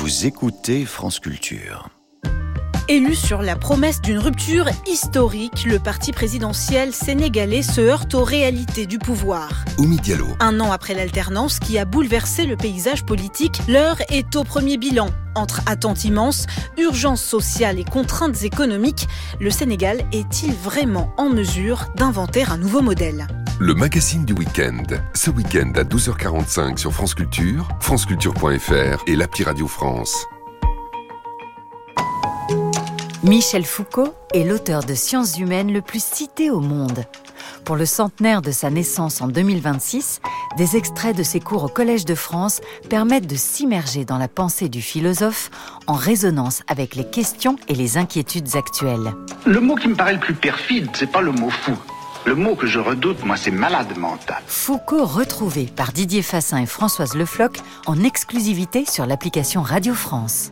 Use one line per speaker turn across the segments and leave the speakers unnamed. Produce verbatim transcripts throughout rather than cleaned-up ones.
Vous écoutez France Culture.
Élu sur la promesse d'une rupture historique, le parti présidentiel sénégalais se heurte aux réalités du pouvoir.
Oumi Diallo.
Un an après l'alternance qui a bouleversé le paysage politique, l'heure est au premier bilan. Entre attentes immenses, urgences sociales et contraintes économiques, le Sénégal est-il vraiment en mesure d'inventer un nouveau modèle ?
Le magazine du week-end. Ce week-end à douze heures quarante-cinq sur France Culture, franceculture point f r et l'appli Radio France.
Michel Foucault est l'auteur de sciences humaines le plus cité au monde. Pour le centenaire de sa naissance en deux mille vingt-six, des extraits de ses cours au Collège de France permettent de s'immerger dans la pensée du philosophe en résonance avec les questions et les inquiétudes actuelles.
Le mot qui me paraît le plus perfide, c'est pas le mot fou. Le mot que je redoute, moi, c'est malade mental.
Foucault retrouvé par Didier Fassin et Françoise Le Floch en exclusivité sur l'application Radio France.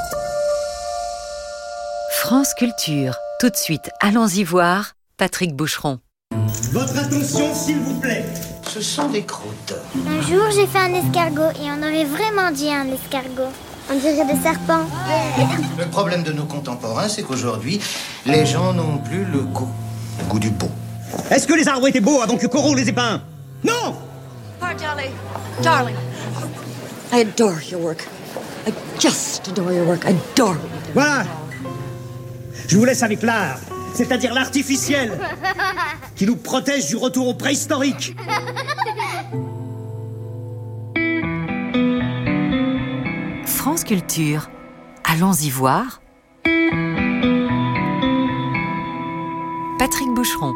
France Culture. Tout de suite, allons-y voir Patrick Boucheron.
Votre attention, s'il vous plaît.
Ce sont des croûtes.
Un jour, j'ai fait un escargot et on aurait vraiment dit un escargot. On dirait des serpents.
Le problème de nos contemporains, c'est qu'aujourd'hui, les gens n'ont plus le goût. Le goût du beau.
Est-ce que les arbres étaient beaux avant que Corot les ait peints ? Non !
Oh, darling, darling, I adore your work. I just adore your work. I adore it.
Voilà. Je vous laisse avec l'art, c'est-à-dire l'artificiel, qui nous protège du retour au préhistorique.
France Culture. Allons-y voir Patrick Boucheron.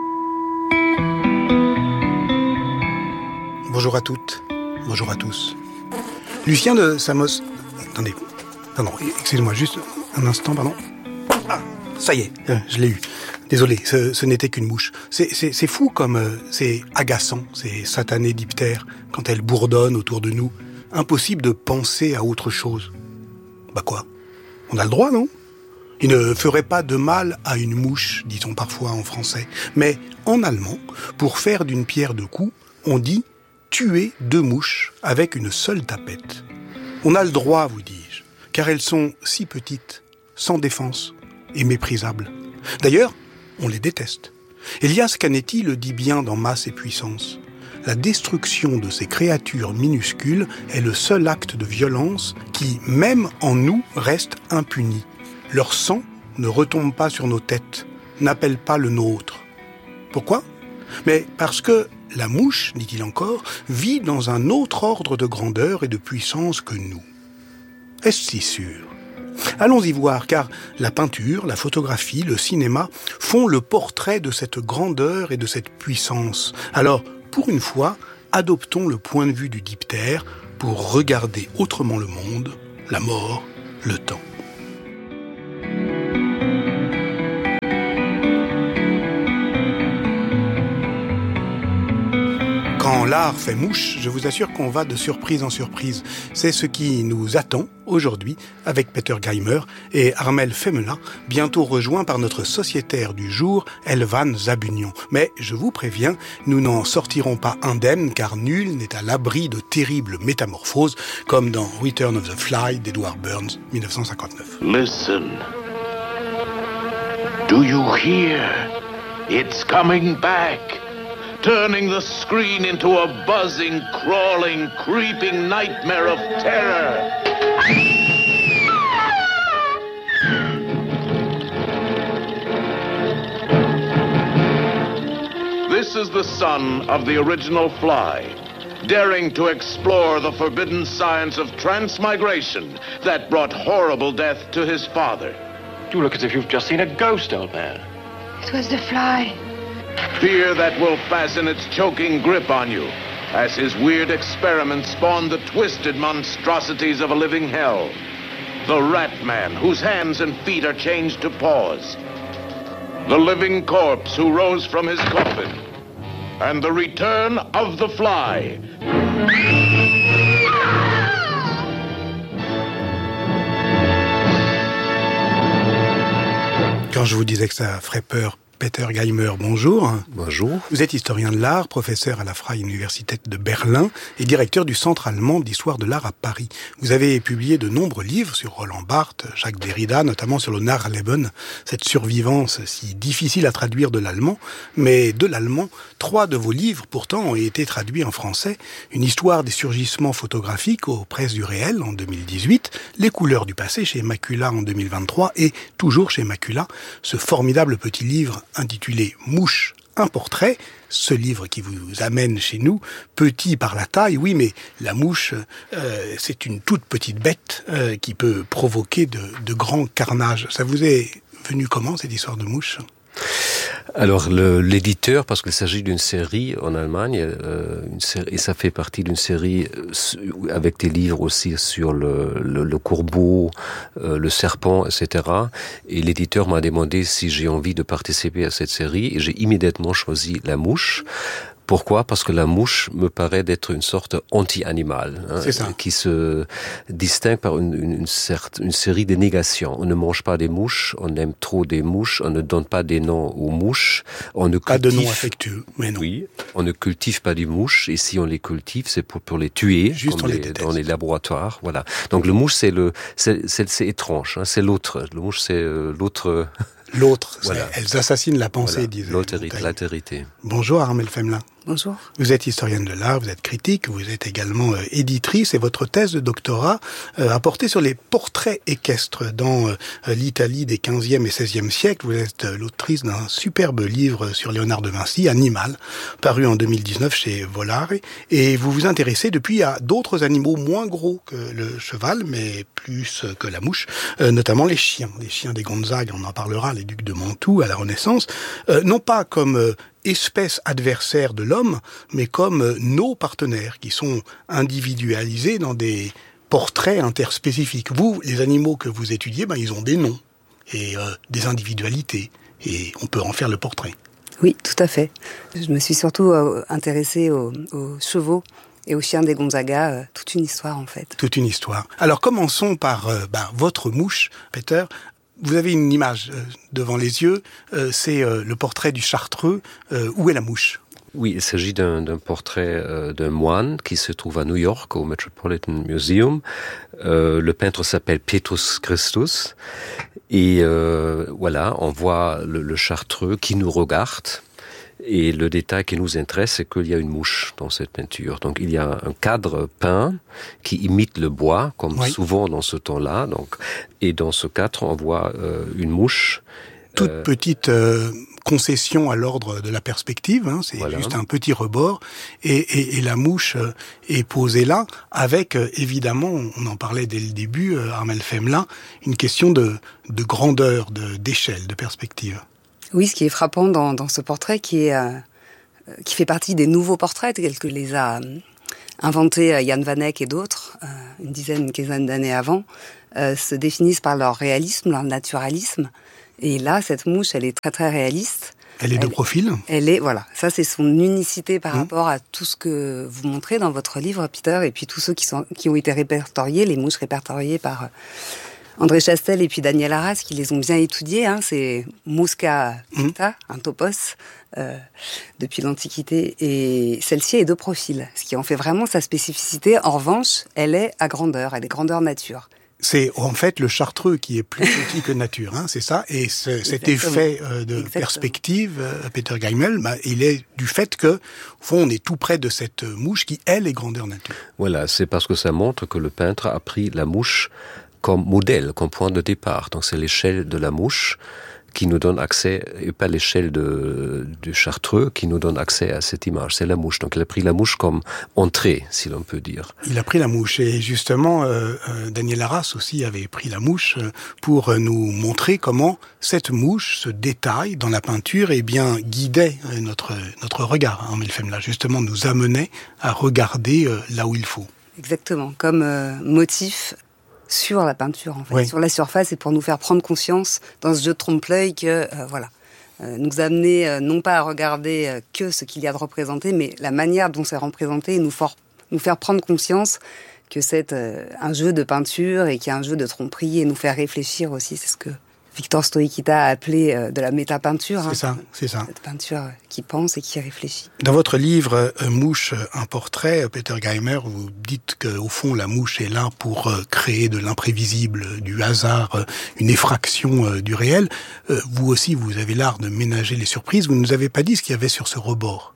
Bonjour à toutes, bonjour à tous. Lucien de Samos... Attendez, pardon, excusez-moi, juste un instant, pardon. Ah, ça y est, euh, je l'ai eu. Désolé, ce, ce n'était qu'une mouche. C'est, c'est, c'est fou comme euh, c'est agaçant, ces satanées diptères, quand elles bourdonnent autour de nous. Impossible de penser à autre chose. Bah quoi ? On a le droit, non ? Il ne ferait pas de mal à une mouche, dit-on parfois en français. Mais en allemand, pour faire d'une pierre deux coups, on dit tuer deux mouches avec une seule tapette. On a le droit, vous dis-je, car elles sont si petites, sans défense et méprisables. D'ailleurs, on les déteste. Elias Canetti le dit bien dans Masse et puissance. La destruction de ces créatures minuscules est le seul acte de violence qui, même en nous, reste impuni. Leur sang ne retombe pas sur nos têtes, n'appelle pas le nôtre. Pourquoi ? Mais parce que la mouche, dit-il encore, vit dans un autre ordre de grandeur et de puissance que nous. Est-ce si sûr ? Allons-y voir, car la peinture, la photographie, le cinéma font le portrait de cette grandeur et de cette puissance. Alors, pour une fois, adoptons le point de vue du diptère pour regarder autrement le monde, la mort, le temps. Quand l'art fait mouche, je vous assure qu'on va de surprise en surprise. C'est ce qui nous attend aujourd'hui avec Peter Geimer et Armel Femela, bientôt rejoints par notre sociétaire du jour, Elvan Zabunion. Mais je vous préviens, nous n'en sortirons pas indemnes car nul n'est à l'abri de terribles métamorphoses comme dans Return of the Fly d'Edward Burns, dix-neuf cent cinquante-neuf.
Listen. Do you hear? It's coming back. Turning the screen into a buzzing, crawling, creeping nightmare of terror. This is the son of the original Fly, daring to explore the forbidden science of transmigration that brought horrible death to his father.
You look as if you've just seen a ghost, old man.
It was the Fly.
Fear that will fasten its choking grip on you, as his weird experiments spawn the twisted monstrosities of a living hell. The Rat Man, whose hands and feet are changed to paws. The living corpse who rose from his coffin. And the return of the Fly.
Quand je vous disais que ça ferait peur, Peter Geimer, bonjour.
Bonjour.
Vous êtes historien de l'art, professeur à la Freie Universität de Berlin et directeur du Centre allemand d'histoire de l'art à Paris. Vous avez publié de nombreux livres sur Roland Barthes, Jacques Derrida, notamment sur le Nachleben, cette survivance si difficile à traduire de l'allemand. Mais de l'allemand, trois de vos livres pourtant ont été traduits en français. Une histoire des surgissements photographiques aux presses du réel en deux mille dix-huit, Les couleurs du passé chez Macula en deux mille vingt-trois et toujours chez Macula, ce formidable petit livre intitulé Mouche, un portrait, ce livre qui vous amène chez nous, petit par la taille, oui, mais la mouche, euh, c'est une toute petite bête euh, qui peut provoquer de, de grands carnages. Ça vous est venu comment, cette histoire de mouche ?
Alors le, l'éditeur, parce qu'il s'agit d'une série en Allemagne, euh, une série, et ça fait partie d'une série euh, avec des livres aussi sur le, le, le corbeau, euh, le serpent, et cetera. Et l'éditeur m'a demandé si j'ai envie de participer à cette série, et j'ai immédiatement choisi la mouche. Pourquoi ? Parce que la mouche me paraît d'être une sorte anti-animal, hein, qui se distingue par une, une, une, certes, une série de négations. On ne mange pas des mouches, on aime trop des mouches, on ne donne pas des noms aux mouches, on ne
pas
cultive,
de noms affectueux, mais non.
Oui, on ne cultive pas des mouches, et si on les cultive, c'est pour, pour les tuer,
juste
comme
les
les, dans les laboratoires. Voilà. Donc le mouche, c'est le, c'est, c'est, c'est étrange, hein, c'est l'autre. Le mouche, c'est euh, l'autre.
L'autre,
voilà.
Elles assassinent la pensée,
voilà.
disait
L'autorité, l'altérité.
Bonjour Armelle Femelin.
Bonjour.
Vous êtes historienne de l'art, vous êtes critique, vous êtes également euh, éditrice et votre thèse de doctorat euh, a porté sur les portraits équestres dans euh, l'Italie des quinzième et seizième siècles. Vous êtes euh, l'autrice d'un superbe livre sur Léonard de Vinci, Animal, paru en deux mille dix-neuf chez Volare. Et vous vous intéressez depuis à d'autres animaux moins gros que le cheval, mais plus que la mouche, euh, notamment les chiens. Les chiens des Gonzague, on en parlera, les ducs de Mantoue à la Renaissance, euh, non pas comme euh, espèces adversaires de l'homme, mais comme euh, nos partenaires, qui sont individualisés dans des portraits interspécifiques. Vous, les animaux que vous étudiez, ben, ils ont des noms et euh, des individualités, et on peut en faire le portrait.
Oui, tout à fait. Je me suis surtout euh, intéressée aux, aux chevaux et aux chiens des Gonzaga, euh, toute une histoire en fait.
Toute une histoire. Alors commençons par euh, ben, votre mouche, Peter. Vous avez une image euh, devant les yeux, euh, c'est euh, le portrait du Chartreux. Euh, où est la mouche ?
Oui, il s'agit d'un, d'un portrait euh, d'un moine qui se trouve à New York, au Metropolitan Museum. Euh, le peintre s'appelle Petrus Christus. Et euh, voilà, on voit le, le Chartreux qui nous regarde. Et le détail qui nous intéresse, c'est qu'il y a une mouche dans cette peinture. Donc il y a un cadre peint qui imite le bois, comme oui. souvent dans ce temps-là. Donc, et dans ce cadre, on voit euh, une mouche.
Toute
euh,
petite euh, concession à l'ordre de la perspective, hein, c'est voilà. juste un petit rebord. Et, et, et la mouche euh, est posée là, avec euh, évidemment, on en parlait dès le début, euh, Armelle Femelin, une question de, de grandeur, de, d'échelle, de perspective.
Oui, ce qui est frappant dans, dans ce portrait, qui est euh, qui fait partie des nouveaux portraits tels que les a euh, inventés euh, Jan van Eyck et d'autres, euh, une dizaine, une quinzaine d'années avant, euh, se définissent par leur réalisme, leur naturalisme. Et là, cette mouche, elle est très très réaliste.
Elle est de
elle,
profil.
Elle est, voilà, ça c'est son unicité par mmh. rapport à tout ce que vous montrez dans votre livre, Peter, et puis tous ceux qui sont qui ont été répertoriés, les mouches répertoriées par euh, André Chastel et puis Daniel Arras, qui les ont bien étudiés, hein, c'est Musca picta, mmh. un topos, euh, depuis l'Antiquité, et celle-ci est de profil, ce qui en fait vraiment sa spécificité. En revanche, elle est à grandeur, elle est grandeur nature.
C'est en fait le Chartreux qui est plus petit que nature, hein, c'est ça. Et ce, cet effet euh, de Exactement. perspective, euh, Peter Geimel, bah, il est du fait que, au fond, on est tout près de cette mouche qui, elle, est grandeur nature.
Voilà, c'est parce que ça montre que le peintre a pris la mouche comme modèle, comme point de départ. Donc c'est l'échelle de la mouche qui nous donne accès, et pas l'échelle de, du Chartreux qui nous donne accès à cette image. C'est la mouche. Donc il a pris la mouche comme entrée, si l'on peut dire.
Il a pris la mouche. Et justement, euh, euh, Daniel Arras aussi avait pris la mouche pour nous montrer comment cette mouche, ce détail dans la peinture, eh bien, guidait notre, notre regard. Armelle Femelin, justement, nous amenait à regarder euh, là où il faut.
Exactement. Comme euh, motif sur la peinture, en fait, oui. sur la surface, et pour nous faire prendre conscience dans ce jeu de trompe-l'œil que, euh, voilà, euh, nous amener euh, non pas à regarder euh, que ce qu'il y a de représenté, mais la manière dont c'est représenté, et nous, for- nous faire prendre conscience que c'est euh, un jeu de peinture et qu'il y a un jeu de tromperie, et nous faire réfléchir aussi, c'est ce que Victor Stoïkita a appelé euh, de la métapeinture.
C'est
hein.
ça, c'est ça.
Cette peinture qui pense et qui réfléchit.
Dans votre livre euh, Mouche, un portrait, Peter Geimer, vous dites qu'au fond, la mouche est là pour euh, créer de l'imprévisible, du hasard, euh, une effraction euh, du réel. Euh, vous aussi, vous avez l'art de ménager les surprises. Vous ne nous avez pas dit ce qu'il y avait sur ce rebord.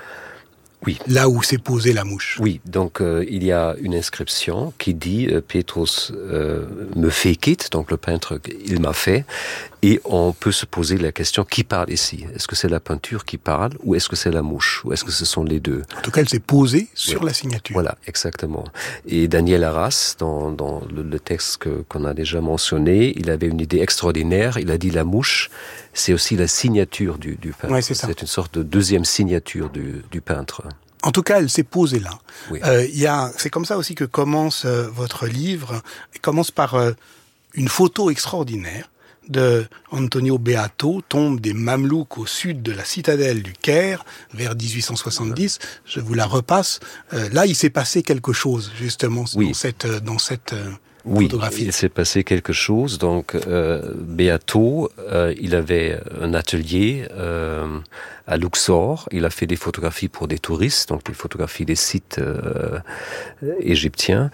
Oui.
Là où s'est posée la mouche.
Oui, donc euh, il y a une inscription qui dit euh, « Petrus euh, me fecit », donc le peintre, il m'a fait, et on peut se poser la question, qui parle ici ? Est-ce que c'est la peinture qui parle, ou est-ce que c'est la mouche, ou est-ce que ce sont les deux ?
En tout cas, elle s'est posée sur
oui.
la signature.
Voilà, exactement. Et Daniel Arras, dans, dans le, le texte que, qu'on a déjà mentionné, il avait une idée extraordinaire, il a dit la mouche, c'est aussi la signature du, du peintre.
Ouais, c'est ça.
C'est une sorte de deuxième signature du, du peintre.
En tout cas, elle s'est posée là.
Oui.
Euh, y a, c'est comme ça aussi que commence euh, votre livre. Il commence par euh, une photo extraordinaire de Antonio Beato, tombe des Mamelouks au sud de la citadelle du Caire, vers dix-huit cent soixante-dix. Je vous la repasse. Euh, là, il s'est passé quelque chose, justement,
oui.
dans cette... Dans cette euh,
Oui,
photographie.
Il s'est passé quelque chose. Donc, euh, Beato, euh, il avait un atelier euh, à Luxor. Il a fait des photographies pour des touristes, donc des photographies des sites euh, égyptiens.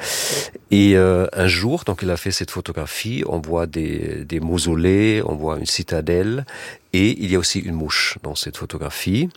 Et euh, un jour, donc, il a fait cette photographie. On voit des, des mausolées, on voit une citadelle, et il y a aussi une mouche dans cette photographie.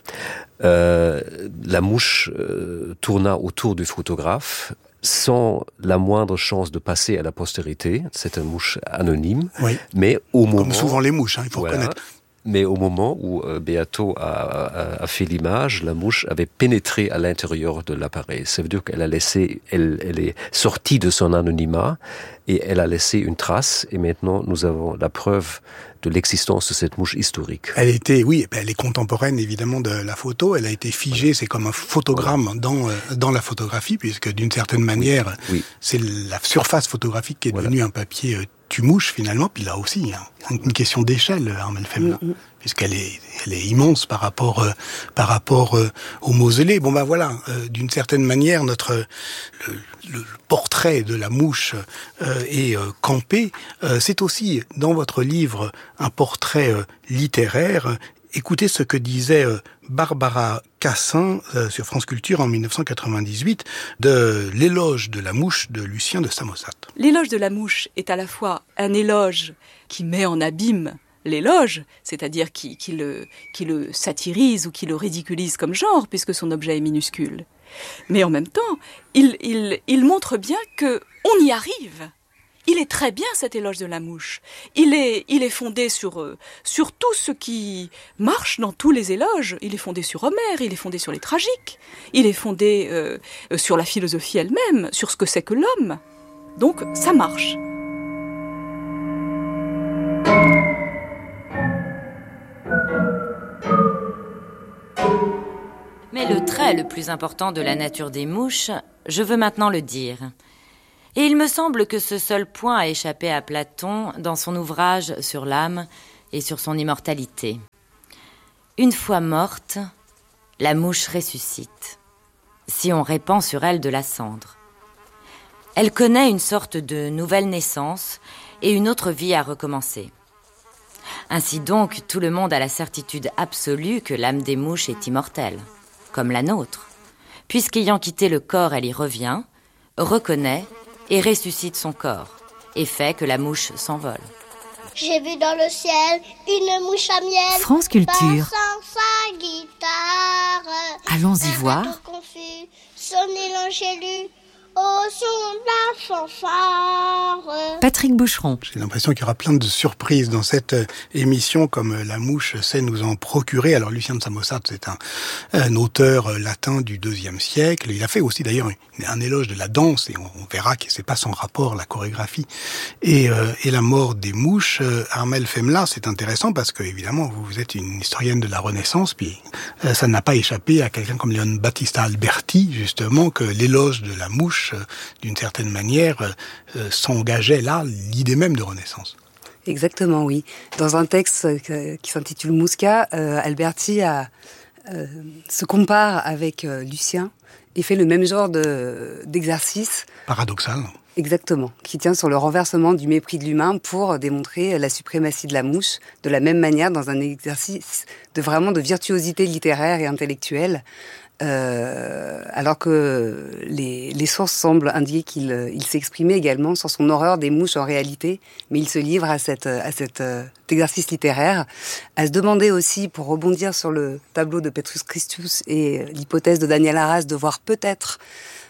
Euh, la mouche euh, tourna autour du photographe, sans la moindre chance de passer à la postérité. C'est une mouche anonyme.
Oui.
Mais au moment...
Comme souvent les mouches, hein, il faut
voilà,
reconnaître.
Mais au moment où euh, Beato a, a, a fait l'image, la mouche avait pénétré à l'intérieur de l'appareil. Ça veut dire qu'elle a laissé... Elle, elle est sortie de son anonymat et elle a laissé une trace. Et maintenant, nous avons la preuve de l'existence de cette mouche historique.
Elle était, oui, elle est contemporaine évidemment de la photo. Elle a été figée, voilà. C'est comme un photogramme voilà. dans dans la photographie, puisque d'une certaine manière, oui. Oui. c'est la surface photographique qui est voilà. devenue un papier euh, tue-mouche finalement. Puis là aussi, hein, une question d'échelle, Armelle Femla, mm-hmm. puisqu'elle est elle est immense par rapport euh, par rapport euh, au mausolée. Bon ben voilà, euh, d'une certaine manière, notre le, le portrait de la mouche euh, est euh, campé. Euh, c'est aussi dans votre livre un portrait euh, littéraire. Écoutez ce que disait euh, Barbara Cassin euh, sur France Culture en dix-neuf cent quatre-vingt-dix-huit de l'éloge de la mouche de Lucien de Samosate.
L'éloge de la mouche est à la fois un éloge qui met en abîme l'éloge, c'est-à-dire qui, qui, le, qui le satirise ou qui le ridiculise comme genre, puisque son objet est minuscule. Mais en même temps, il, il, il montre bien qu'on y arrive. Il est très bien, cet éloge de la mouche. Il est, il est fondé sur, euh, sur tout ce qui marche dans tous les éloges. Il est fondé sur Homère, il est fondé sur les tragiques. Il est fondé euh, sur la philosophie elle-même, sur ce que c'est que l'homme. Donc, ça marche.
Mais le trait le plus important de la nature des mouches, je veux maintenant le dire. Et il me semble que ce seul point a échappé à Platon dans son ouvrage sur l'âme et sur son immortalité. Une fois morte, la mouche ressuscite, si on répand sur elle de la cendre. Elle connaît une sorte de nouvelle naissance et une autre vie à recommencer. Ainsi donc, tout le monde a la certitude absolue que l'âme des mouches est immortelle, comme la nôtre, puisqu'ayant quitté le corps, elle y revient, reconnaît et ressuscite son corps, et fait que la mouche s'envole.
J'ai vu dans le ciel une mouche à miel.
France Culture.
Sa guitare.
Allons-y voir.
Confus, sonner l'angélus au son de la fanfare.
Patrick Boucheron.
J'ai l'impression qu'il y aura plein de surprises dans cette émission, comme la mouche sait nous en procurer. Alors Lucien de Samosate, c'est un, un auteur latin du deuxième siècle. Il a fait aussi d'ailleurs un éloge de la danse, et on, on verra que c'est pas sans rapport, la chorégraphie et, euh, et la mort des mouches. Euh, Armelle Femla, c'est intéressant parce que évidemment vous, vous êtes une historienne de la Renaissance, puis euh, ça n'a pas échappé à quelqu'un comme Leon Battista Alberti, justement, que l'éloge de la mouche, euh, d'une certaine manière, euh, s'engageait là l'idée même de Renaissance.
Exactement, oui. Dans un texte euh, qui s'intitule Musca, euh, Alberti a, euh, se compare avec euh, Lucien et fait le même genre de, d'exercice.
Paradoxal.
Exactement, qui tient sur le renversement du mépris de l'humain pour démontrer la suprématie de la mouche, de la même manière dans un exercice de vraiment de virtuosité littéraire et intellectuelle, euh, alors que les, les sources semblent indiquer qu'il il s'exprimait également sur son horreur des mouches en réalité, mais il se livre à, cette, à cet euh, exercice littéraire, à se demander aussi, pour rebondir sur le tableau de Petrus Christus et l'hypothèse de Daniel Arras de voir peut-être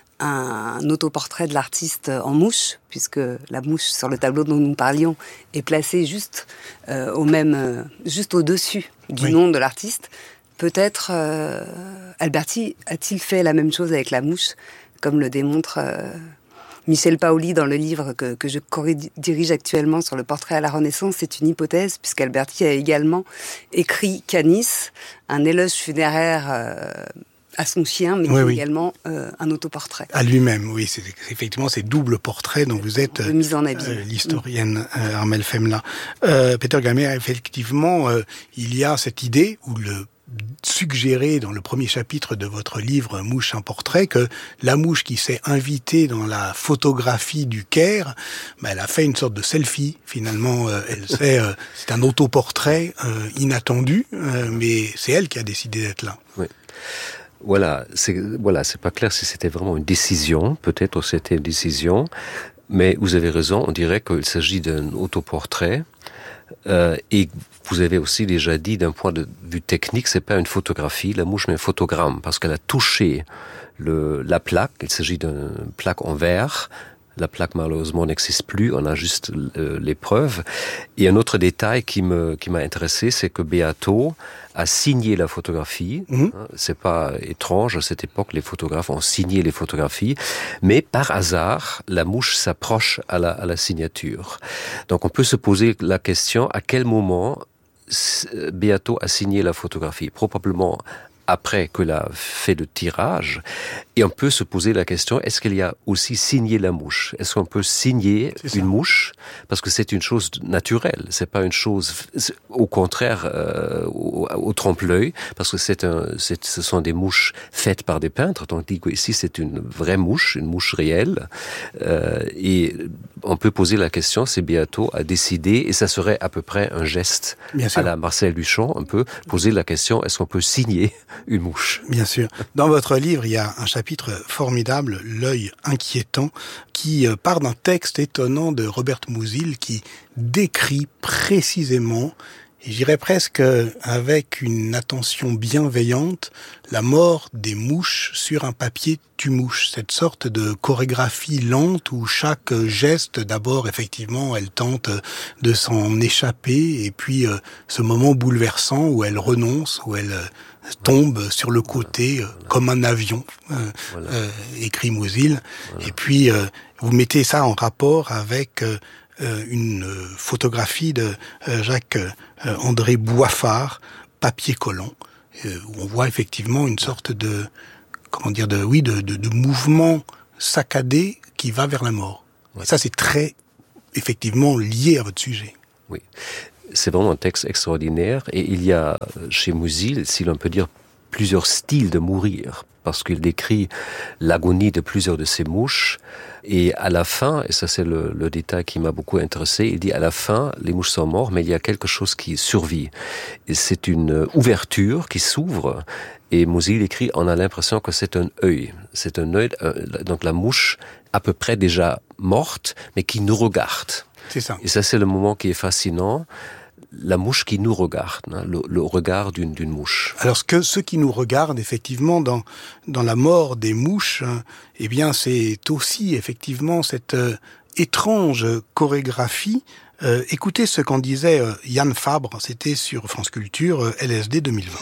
un autoportrait de l'artiste en mouche, puisque la mouche sur le tableau dont nous parlions est placée juste euh, au même, euh, juste au-dessus du oui. nom de l'artiste. Peut-être euh, Alberti a-t-il fait la même chose avec la mouche, comme le démontre euh, Michel Paoli dans le livre que, que je dirige actuellement sur le portrait à la Renaissance. C'est une hypothèse, puisqu'Alberti a également écrit Canis, un éloge funéraire euh, à son chien, mais oui, oui. également euh, un autoportrait.
À lui-même, oui. C'est, c'est effectivement ces doubles portraits dont vous êtes
de mise en abîme.
Euh, l'historienne euh, Armelle Femla. Euh, Peter Gamer, effectivement, euh, il y a cette idée, ou le suggéré dans le premier chapitre de votre livre Mouche, un portrait, que la mouche qui s'est invitée dans la photographie du Caire, ben, elle a fait une sorte de selfie. Finalement, euh, elle sait, euh, c'est un autoportrait euh, inattendu, euh, mais c'est elle qui a décidé d'être là.
Oui. Voilà, c'est voilà, c'est pas clair si c'était vraiment une décision, peut-être c'était une décision, mais vous avez raison, on dirait qu'il s'agit d'un autoportrait. Euh, et vous avez aussi déjà dit, d'un point de vue technique, c'est pas une photographie, la mouche, mais un photogramme, parce qu'elle a touché le, la plaque. Il s'agit d'une plaque en verre. La plaque, malheureusement, n'existe plus. On a juste euh, les preuves. Et un autre détail qui me, qui m'a intéressé, c'est que Beato a signé la photographie. Mmh. C'est pas étrange. À cette époque, les photographes ont signé les photographies. Mais par hasard, la mouche s'approche à la, à la signature. Donc, on peut se poser la question, à quel moment Beato a signé la photographie? Probablement après qu'il a fait le tirage, et on peut se poser la question, est-ce qu'il y a aussi signé la mouche? Est-ce qu'on peut signer une mouche? Parce que c'est une chose naturelle, c'est pas une chose, au contraire, euh, au, au trompe-l'œil, parce que c'est un, c'est, ce sont des mouches faites par des peintres, tandis que ici c'est une vraie mouche, une mouche réelle, euh, et on peut poser la question, si Beato a décidé, et ça serait à peu près un geste à la Marcel Duchamp, on peut poser la question, est-ce qu'on peut signer une mouche?
Bien sûr. Dans votre livre, il y a un chapitre formidable, L'œil inquiétant, qui part d'un texte étonnant de Robert Musil qui décrit précisément, et j'irais presque avec une attention bienveillante, la mort des mouches sur un papier tue-mouche. Cette sorte de chorégraphie lente où chaque geste, d'abord, effectivement, elle tente de s'en échapper, et puis euh, ce moment bouleversant où elle renonce, où elle euh, tombe sur le côté, euh, comme un avion, euh, voilà. euh, écrit Musil. Voilà. Et puis, euh, vous mettez ça en rapport avec euh, une photographie de euh, Jacques-André Boiffard, papier collant, euh, où on voit effectivement une sorte de, comment dire, de, oui, de, de, de mouvement saccadé qui va vers la mort. Ouais. Ça, c'est très, effectivement, lié à votre sujet.
Oui. C'est vraiment un texte extraordinaire, et il y a chez Musil, si l'on peut dire, plusieurs styles de mourir, parce qu'il décrit l'agonie de plusieurs de ces mouches, et à la fin, et ça c'est le, le détail qui m'a beaucoup intéressé, il dit à la fin, les mouches sont mortes, mais il y a quelque chose qui survit. Et c'est une ouverture qui s'ouvre, et Musil écrit, on a l'impression que c'est un œil. C'est un œil, euh, donc la mouche à peu près déjà morte, mais qui nous regarde.
C'est ça.
Et ça c'est le moment qui est fascinant. La mouche qui nous regarde, hein, le, le regard d'une, d'une mouche.
Alors, ce que ceux qui nous regardent, effectivement, dans dans la mort des mouches, hein, eh bien, c'est aussi effectivement cette euh, étrange chorégraphie. Euh, écoutez ce qu'en disait euh, Yann Fabre. C'était sur France Culture, euh, L S D deux mille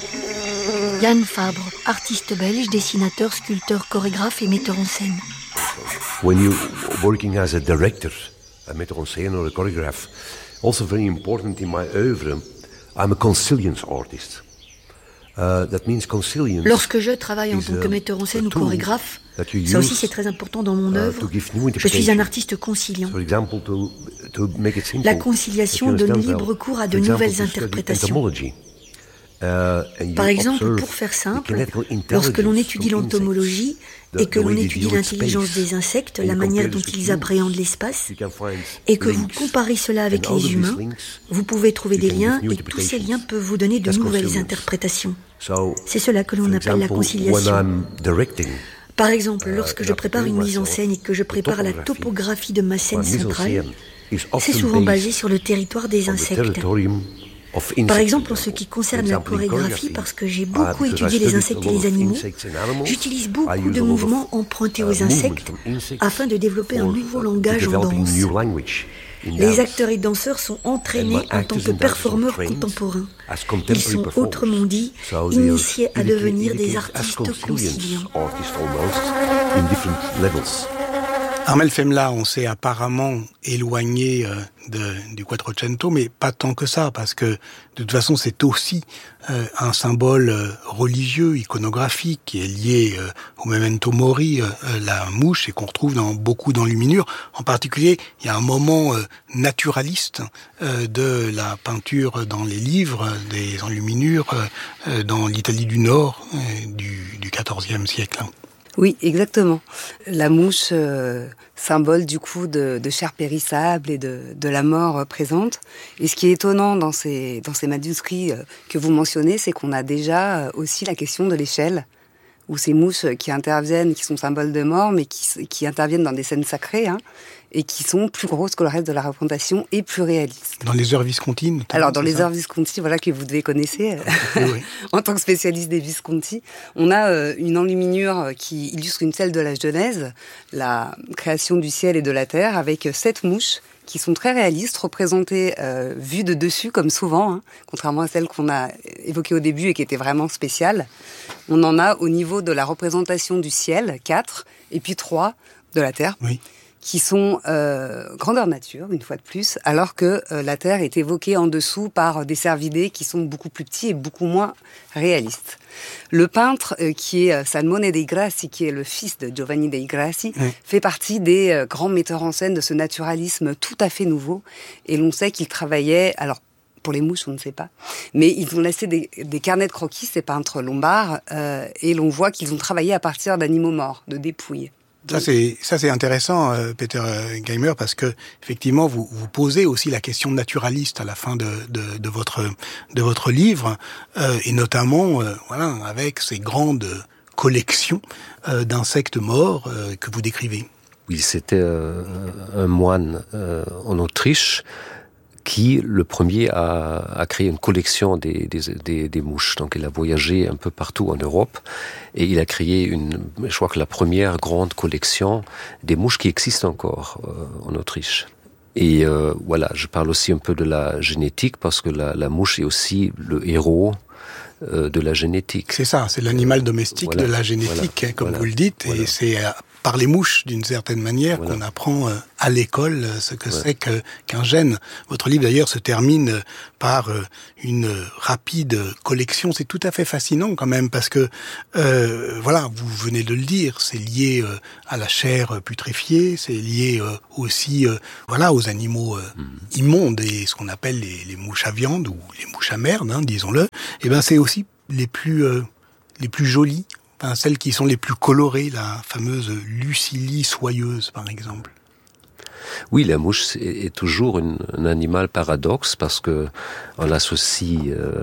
vingt.
Yann Fabre, artiste belge, dessinateur, sculpteur, chorégraphe et metteur en scène.
When you're working as a director, a metteur en scène or a choreographer. Also very important in my oeuvre, I'm a consilience artist. Uh, that means consilience.
Lorsque je travaille en tant que metteur en scène ou chorégraphe, ça aussi c'est très important dans mon œuvre. Je suis un artiste conciliant.
To, to make it simple,
La conciliation donne libre cours à de nouvelles interprétations. Par exemple, pour faire simple, lorsque l'on étudie l'entomologie et que l'on étudie l'intelligence des insectes, la manière dont ils appréhendent l'espace, et que vous comparez cela avec les humains, vous pouvez trouver des liens et tous ces liens peuvent vous donner de nouvelles interprétations. C'est cela que l'on appelle la conciliation. Par exemple, lorsque je prépare une mise en scène et que je prépare la topographie de ma scène centrale, c'est souvent basé sur le territoire des insectes. Par exemple, en ce qui concerne la chorégraphie, parce que j'ai beaucoup étudié les insectes et les animaux, j'utilise beaucoup de mouvements empruntés aux insectes afin de développer un nouveau langage en danse. Les acteurs et danseurs sont entraînés en tant que performeurs contemporains. Ils sont, autrement dit, initiés à devenir des artistes conciliants.
Armel Femla, on s'est apparemment éloigné euh, de, du Quattrocento, mais pas tant que ça, parce que de toute façon c'est aussi euh, un symbole euh, religieux, iconographique, qui est lié euh, au Memento Mori, euh, la mouche, et qu'on retrouve dans beaucoup d'enluminures. En particulier, il y a un moment euh, naturaliste euh, de la peinture dans les livres, des enluminures euh, dans l'Italie du Nord euh, du, du quatorzième siècle.
Oui, exactement. La mouche, euh, symbole du coup de, de chair périssable et de, de la mort euh, présente. Et ce qui est étonnant dans ces, dans ces manuscrits euh, que vous mentionnez, c'est qu'on a déjà euh, aussi la question de l'échelle, où ces mouches qui interviennent, qui sont symboles de mort, mais qui, qui interviennent dans des scènes sacrées, hein, et qui sont plus grosses que le reste de la représentation et plus réalistes.
Dans les heures Visconti.
Alors, dans les ça heures Visconti, voilà, que vous devez connaître, oui, oui. En tant que spécialiste des Visconti, on a euh, une enluminure qui illustre une scène de la Genèse, la création du ciel et de la terre, avec sept mouches qui sont très réalistes, représentées euh, vues de dessus, comme souvent, hein, contrairement à celles qu'on a évoquées au début et qui étaient vraiment spéciales. On en a au niveau de la représentation du ciel, quatre, et puis trois de la terre. Oui. Qui sont euh, grandeur nature, une fois de plus, alors que euh, la Terre est évoquée en dessous par des cervidés qui sont beaucoup plus petits et beaucoup moins réalistes. Le peintre, euh, qui est Salmone dei Grassi, qui est le fils de Giovanni dei Grassi, oui. fait partie des euh, grands metteurs en scène de ce naturalisme tout à fait nouveau. Et l'on sait qu'il travaillait... alors pour les mouches, on ne sait pas. Mais ils ont laissé des, des carnets de croquis, ces peintres lombards, euh, et l'on voit qu'ils ont travaillé à partir d'animaux morts, de dépouilles.
Ça c'est ça c'est intéressant, euh, Peter Geimer, parce que effectivement vous vous posez aussi la question naturaliste à la fin de de, de votre de votre livre, euh, et notamment euh, voilà avec ces grandes collections euh, d'insectes morts euh, que vous décrivez.
Oui, c'était euh, un moine euh, en Autriche qui, le premier, a, a créé une collection des, des, des, des mouches. Donc, il a voyagé un peu partout en Europe et il a créé une, je crois que la première grande collection des mouches qui existent encore euh, en Autriche. Et euh, voilà, je parle aussi un peu de la génétique parce que la, la mouche est aussi le héros euh, de la génétique.
C'est ça, c'est l'animal domestique voilà, de la génétique, voilà, comme voilà, vous le dites, voilà. Et c'est euh, par les mouches, d'une certaine manière, voilà. qu'on apprend euh, à l'école euh, ce que voilà. c'est que, qu'un gène. Votre livre, d'ailleurs, se termine euh, par euh, une euh, rapide collection. C'est tout à fait fascinant, quand même, parce que, euh, voilà, vous venez de le dire, c'est lié euh, à la chair putréfiée, c'est lié euh, aussi, euh, voilà, aux animaux euh, mmh. immondes, et ce qu'on appelle les, les mouches à viande, ou les mouches à merde, hein, disons-le. Et ben, c'est aussi les plus, euh, les plus jolies. Enfin, celles qui sont les plus colorées, la fameuse Lucili soyeuse, par exemple.
Oui, la mouche est, est toujours une, un animal paradoxe parce que on l'associe euh,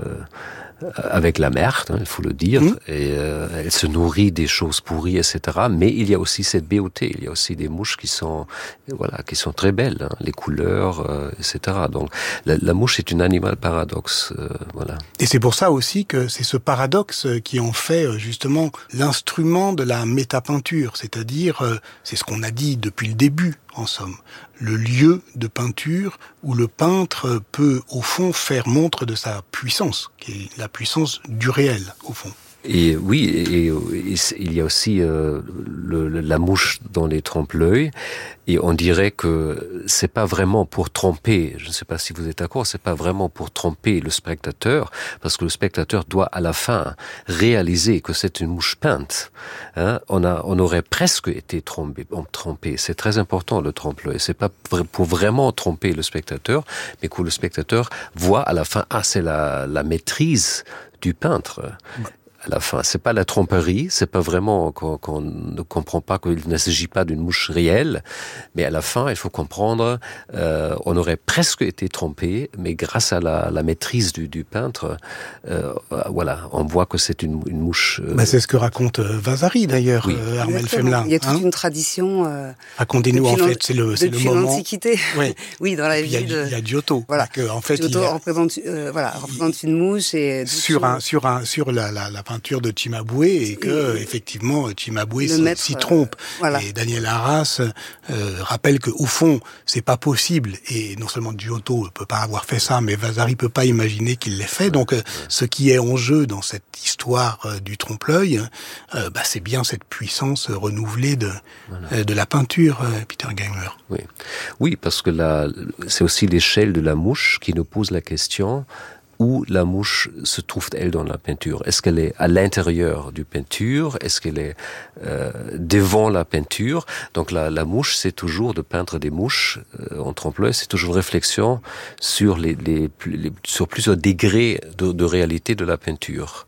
avec la merde, hein, il faut le dire, mmh. et euh, elle se nourrit des choses pourries, et cetera. Mais il y a aussi cette beauté, il y a aussi des mouches qui sont, voilà, qui sont très belles, hein, les couleurs, euh, et cetera. Donc, la, la mouche est un animal paradoxe, euh, voilà.
Et c'est pour ça aussi que c'est ce paradoxe qui en fait justement l'instrument de la métapeinture, c'est-à-dire, euh, c'est ce qu'on a dit depuis le début, en somme, le lieu de peinture où le peintre peut, au fond, faire montre de sa puissance, qui est la puissance du réel, au fond.
Et oui, et, et, et il y a aussi euh, le, la mouche dans les trompe-l'œil, et on dirait que c'est pas vraiment pour tromper, je ne sais pas si vous êtes d'accord, c'est pas vraiment pour tromper le spectateur, parce que le spectateur doit à la fin réaliser que c'est une mouche peinte. Hein, on a, on aurait presque été trompé, trompé. C'est très important le trompe-l'œil. C'est pas pour vraiment tromper le spectateur, mais que le spectateur voit à la fin, ah, c'est la, la maîtrise du peintre. Ouais. À la fin, c'est pas la tromperie, c'est pas vraiment qu'on, qu'on ne comprend pas qu'il ne s'agit pas d'une mouche réelle, mais à la fin, il faut comprendre, euh, on aurait presque été trompé, mais grâce à la, la maîtrise du, du peintre, euh, voilà, on voit que c'est une, une mouche. Euh...
Bah c'est ce que raconte Vasari d'ailleurs, oui. euh, Armel Femelin.
Il y a toute
hein
une tradition. Euh,
Racontez-nous en fait, c'est le, c'est le moment.
Depuis l'Antiquité.
Ouais.
Oui, dans la
vie. Il y,
de...
y a Giotto.
Voilà.
Que, en fait,
Giotto
il a...
représente, euh, voilà, représente une mouche et
sur un, sur un, sur la, la, la peinture de Cimabue et que et effectivement Cimabue s'y trompe. Euh, voilà. Et Daniel Arras euh, rappelle que au fond c'est pas possible et non seulement Giotto ne peut pas avoir fait ça, mais Vasari peut pas imaginer qu'il l'ait fait. Donc euh, ce qui est en jeu dans cette histoire euh, du trompe-l'œil, euh, bah, c'est bien cette puissance renouvelée de voilà. euh, de la peinture, euh, Peter Geimer.
Oui, oui, parce que là c'est aussi l'échelle de la mouche qui nous pose la question. Où la mouche se trouve-t-elle dans la peinture? Est-ce qu'elle est à l'intérieur du peinture? Est-ce qu'elle est euh, devant la peinture? Donc la, la mouche, c'est toujours de peindre des mouches euh, en trompe-l'œil, c'est toujours une réflexion sur les, les, les sur plusieurs degrés de, de réalité de la peinture.